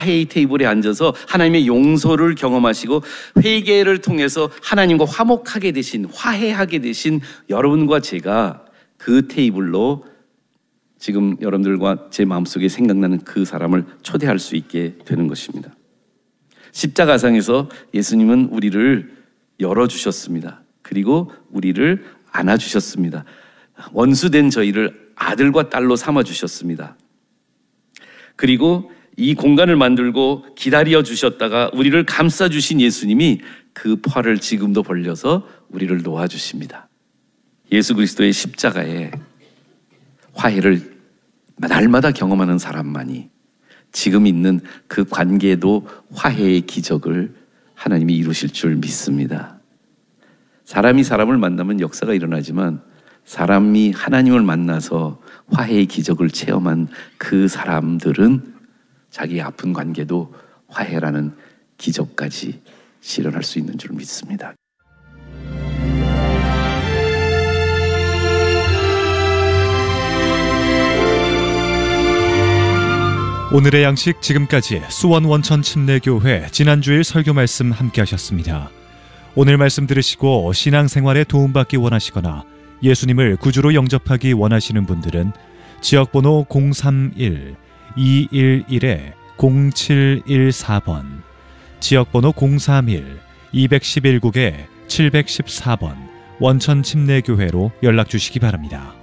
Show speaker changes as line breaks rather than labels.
회의 테이블에 앉아서 하나님의 용서를 경험하시고 회개를 통해서 하나님과 화목하게 되신, 화해하게 되신 여러분과 제가 그 테이블로 지금 여러분들과 제 마음속에 생각나는 그 사람을 초대할 수 있게 되는 것입니다. 십자가상에서 예수님은 우리를 열어주셨습니다. 그리고 우리를 안아주셨습니다. 원수된 저희를 아들과 딸로 삼아주셨습니다. 그리고 이 공간을 만들고 기다려 주셨다가 우리를 감싸주신 예수님이 그 팔을 지금도 벌려서 우리를 놓아주십니다. 예수 그리스도의 십자가에 화해를 날마다 경험하는 사람만이 지금 있는 그 관계도 화해의 기적을 하나님이 이루실 줄 믿습니다. 사람이 사람을 만나면 역사가 일어나지만 사람이 하나님을 만나서 화해의 기적을 체험한 그 사람들은 자기의 아픈 관계도 화해라는 기적까지 실현할 수 있는 줄 믿습니다.
오늘의 양식 지금까지 수원 원천 침례교회 지난주일 설교 말씀 함께 하셨습니다. 오늘 말씀 들으시고 신앙생활에 도움받기 원하시거나 예수님을 구주로 영접하기 원하시는 분들은 지역번호 031-211-0714번, 지역번호 031-211국에 714번 원천 침례교회로 연락 주시기 바랍니다.